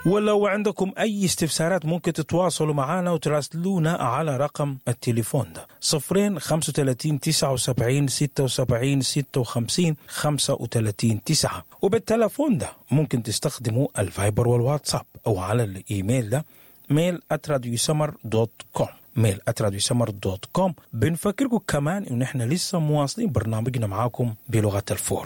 ولو عندكم أي استفسارات ممكن تتواصلوا معنا وتراسلونا على رقم التليفون ده 035 79 76 56 35 9. وبالتليفون ده ممكن تستخدموا الفايبر والواتساب أو على الإيميل ده mail@radiosummer.com mail@radiosummer.com. بنفكركم كمان إن إحنا لسه مواصلين برنامجنا معاكم بلغة الفور.